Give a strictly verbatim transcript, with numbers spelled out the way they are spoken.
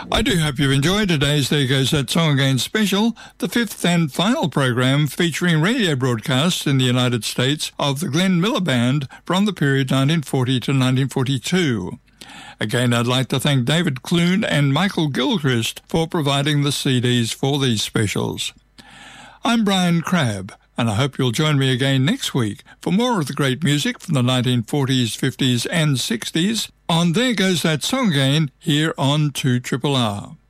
I do hope you've enjoyed today's There Goes That Song Again special, the fifth and final program featuring radio broadcasts in the United States of the Glenn Miller Band from the period nineteen forty to nineteen forty-two. Again, I'd like to thank David Clune and Michael Gilchrist for providing the C Ds for these specials. I'm Brian Crabb, and I hope you'll join me again next week for more of the great music from the nineteen forties, fifties and sixties on There Goes That Song Again here on two R R R.